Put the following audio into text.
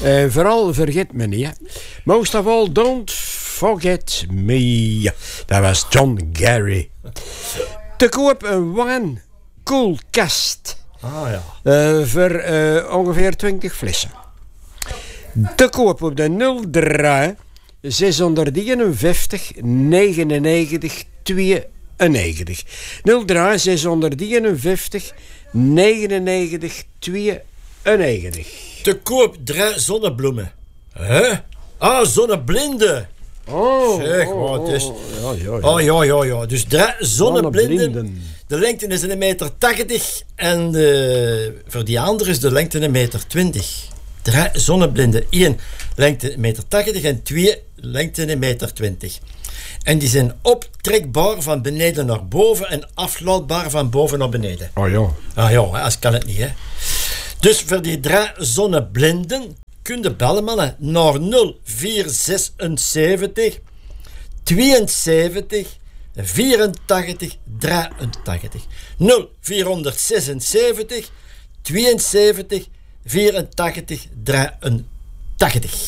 Vooral vergeet me niet. Hè. Most of all, don't forget me. Dat was John Gary. Te koop een wijnkoelkast. Voor ongeveer 20 flessen. Te koop op de 03 651 99 92. 03 651 99 92. Te koop 3 zonnebloemen. Hè? Zonneblinden. Zeg, wat is... Ja. Dus 3 zonneblinden. De lengte is 1,80 meter en voor die andere is de lengte 1,20 meter. 3 zonneblinden. 1 lengte 1,80 meter en 2 lengte 1,20 meter. En die zijn optrekbaar van beneden naar boven en aflaatbaar van boven naar beneden. Als kan het niet, hè. Dus voor die 3 zonneblinden kun je bellen, mannen, naar 0476 72 84 83. 0476 72 84 83.